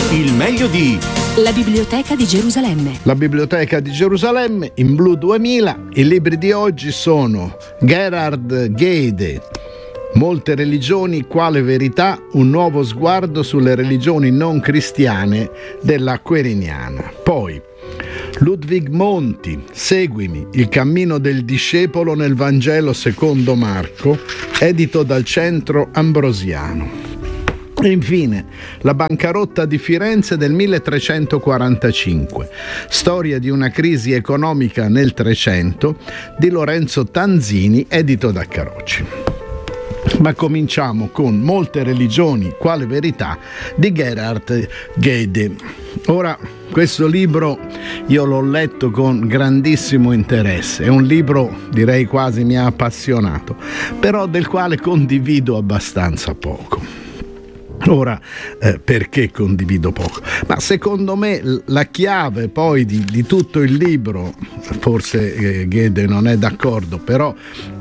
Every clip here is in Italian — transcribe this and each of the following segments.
Il meglio di La Biblioteca di Gerusalemme. La Biblioteca di Gerusalemme in Blu 2000. I libri di oggi sono Gerhard Gade, Molte religioni, quale verità? Un nuovo sguardo sulle religioni non cristiane della Queriniana. Poi Ludwig Monti, Seguimi, il cammino del discepolo nel Vangelo secondo Marco, edito dal Centro Ambrosiano. E infine La bancarotta di Firenze del 1345, storia di una crisi economica nel Trecento, di Lorenzo Tanzini, edito da Carocci. Ma cominciamo con Molte religioni, quale verità? Di Gerhard Gade. Ora, questo libro io l'ho letto con grandissimo interesse, è un libro, direi quasi mi ha appassionato, però del quale condivido abbastanza poco. Ora, perché condivido poco? Ma secondo me la chiave poi di tutto il libro, forse Gade non è d'accordo, però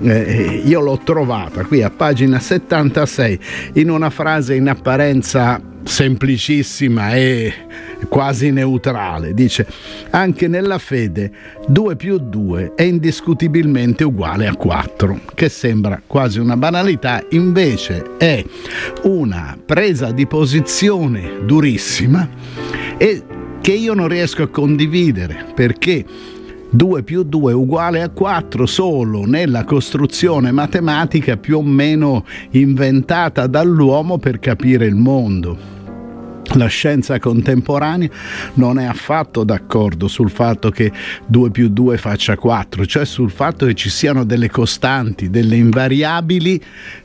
io l'ho trovata qui a pagina 76 in una frase in apparenza semplicissima e quasi neutrale. Dice: anche nella fede 2 più 2 è indiscutibilmente uguale a 4, che sembra quasi una banalità, invece è una presa di posizione durissima e che io non riesco a condividere, perché 2 più 2 uguale a 4 solo nella costruzione matematica più o meno inventata dall'uomo per capire il mondo. La scienza contemporanea non è affatto d'accordo sul fatto che 2 più 2 faccia 4, cioè sul fatto che ci siano delle costanti, delle invariabili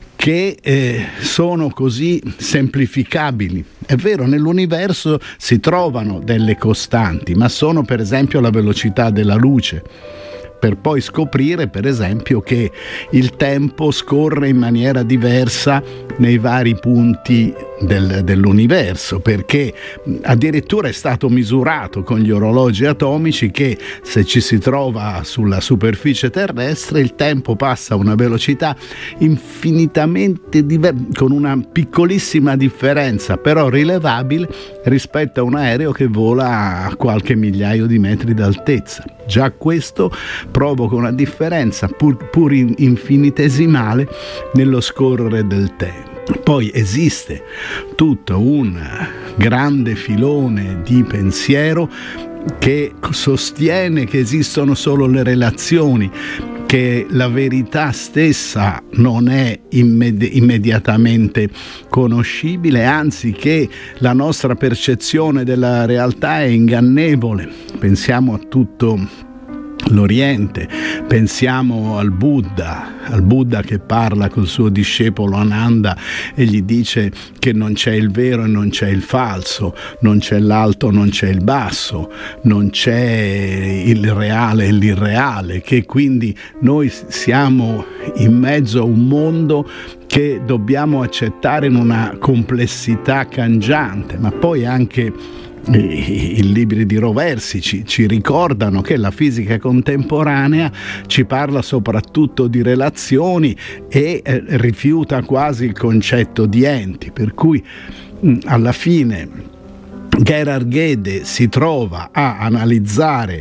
che sono così semplificabili. È vero, nell'universo si trovano delle costanti, ma sono per esempio la velocità della luce, per poi scoprire per esempio che il tempo scorre in maniera diversa nei vari punti dell'universo, perché addirittura è stato misurato con gli orologi atomici che se ci si trova sulla superficie terrestre il tempo passa a una velocità infinitamente con una piccolissima differenza, però rilevabile rispetto a un aereo che vola a qualche migliaio di metri d'altezza. Già questo provoca una differenza pur infinitesimale nello scorrere del tempo. Poi esiste tutto un grande filone di pensiero che sostiene che esistono solo le relazioni, che la verità stessa non è immediatamente conoscibile, anzi che la nostra percezione della realtà è ingannevole. Pensiamo a tutto l'Oriente, pensiamo al Buddha che parla col suo discepolo Ananda e gli dice che non c'è il vero e non c'è il falso, non c'è l'alto, non c'è il basso, non c'è il reale e l'irreale, che quindi noi siamo in mezzo a un mondo che dobbiamo accettare in una complessità cangiante. Ma poi anche i libri di Roversi ci ricordano che la fisica contemporanea ci parla soprattutto di relazioni e rifiuta quasi il concetto di enti, per cui alla fine Gerhard Gade si trova a analizzare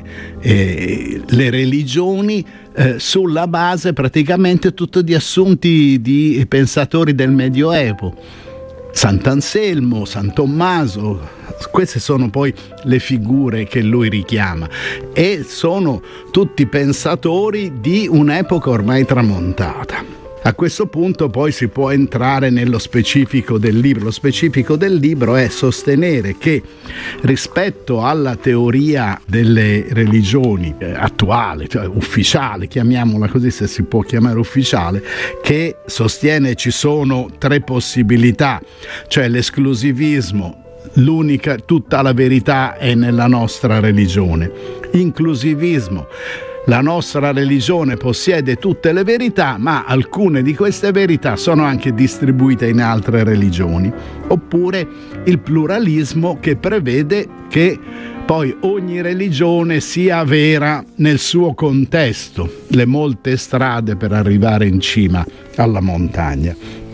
le religioni sulla base praticamente tutto di assunti di pensatori del Medioevo. Sant'Anselmo, San Tommaso, queste sono poi le figure che lui richiama e sono tutti pensatori di un'epoca ormai tramontata. A questo punto poi si può entrare nello specifico del libro. Lo specifico del libro è sostenere che rispetto alla teoria delle religioni attuale, cioè ufficiale, chiamiamola così se si può chiamare ufficiale, che sostiene ci sono 3 possibilità, cioè l'esclusivismo, tutta la verità è nella nostra religione, inclusivismo, la nostra religione possiede tutte le verità, ma alcune di queste verità sono anche distribuite in altre religioni. Oppure il pluralismo, che prevede che poi ogni religione sia vera nel suo contesto, le molte strade per arrivare in cima alla montagna.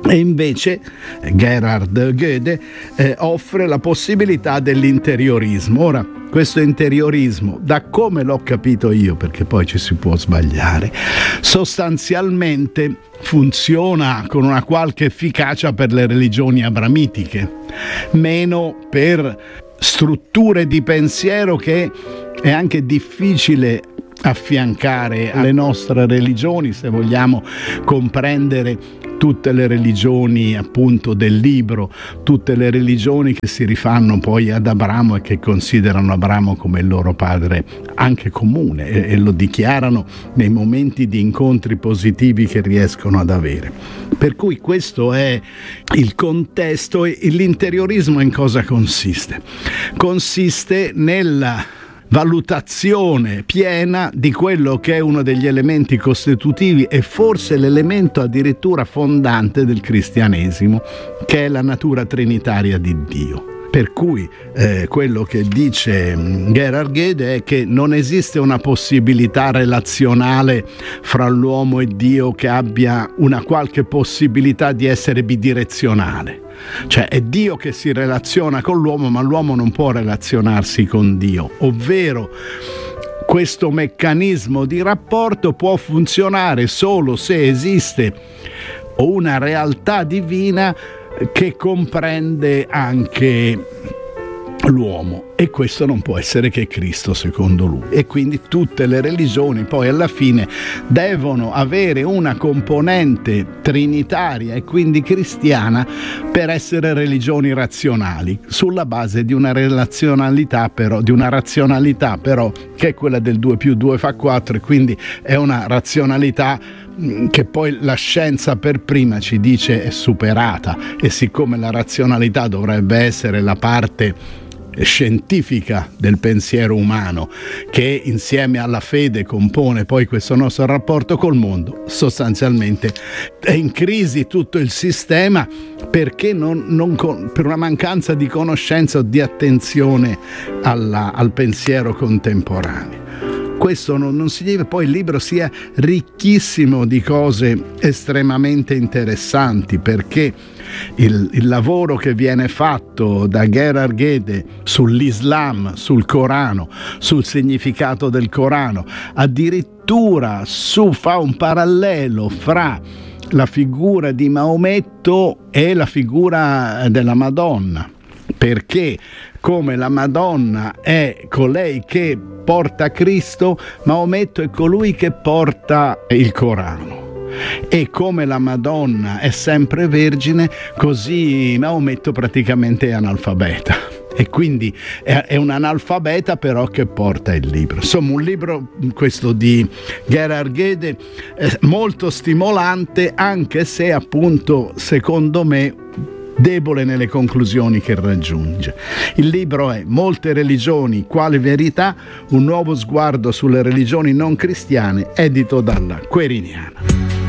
E invece Gerhard Gödel offre la possibilità dell'interiorismo. Ora, questo interiorismo, da come l'ho capito io, perché poi ci si può sbagliare, sostanzialmente funziona con una qualche efficacia per le religioni abramitiche, meno per strutture di pensiero che è anche difficile affiancare alle nostre religioni, se vogliamo comprendere tutte le religioni appunto del libro, tutte le religioni che si rifanno poi ad Abramo e che considerano Abramo come il loro padre anche comune e lo dichiarano nei momenti di incontri positivi che riescono ad avere. Per cui questo è il contesto. E l'interiorismo in cosa consiste? Consiste nella valutazione piena di quello che è uno degli elementi costitutivi e forse l'elemento addirittura fondante del cristianesimo, che è la natura trinitaria di Dio. Per cui quello che dice Gerhard Gödel è che non esiste una possibilità relazionale fra l'uomo e Dio che abbia una qualche possibilità di essere bidirezionale. Cioè è Dio che si relaziona con l'uomo, ma l'uomo non può relazionarsi con Dio, ovvero questo meccanismo di rapporto può funzionare solo se esiste una realtà divina che comprende anche l'uomo, e questo non può essere che Cristo secondo lui. E quindi tutte le religioni poi alla fine devono avere una componente trinitaria e quindi cristiana per essere religioni razionali, sulla base di una razionalità però che è quella del 2 più 2 fa 4, e quindi è una razionalità che poi la scienza per prima ci dice è superata, e siccome la razionalità dovrebbe essere la parte scientifica del pensiero umano che insieme alla fede compone poi questo nostro rapporto col mondo, sostanzialmente è in crisi tutto il sistema perché per una mancanza di conoscenza o di attenzione al pensiero contemporaneo. Questo non significa poi il libro sia ricchissimo di cose estremamente interessanti, perché il lavoro che viene fatto da Gerhard Gödel sull'Islam, sul Corano, sul significato del Corano, addirittura fa un parallelo fra la figura di Maometto e la figura della Madonna, perché come la Madonna è colei che porta Cristo, Maometto è colui che porta il Corano. E come la Madonna è sempre vergine, così Maometto praticamente è analfabeta. E quindi è un analfabeta però che porta il libro. Insomma, un libro, questo di Gerhard Gödel, molto stimolante, anche se appunto secondo me debole nelle conclusioni che raggiunge. Il libro è Molte religioni, quale verità? Un nuovo sguardo sulle religioni non cristiane, edito dalla Queriniana.